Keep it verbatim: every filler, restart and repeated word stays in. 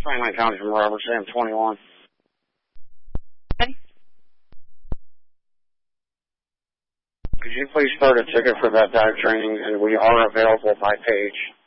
Franklin County from Robert Sam twenty-one. Okay. Could you please start a ticket for that dive training, and we are available by page.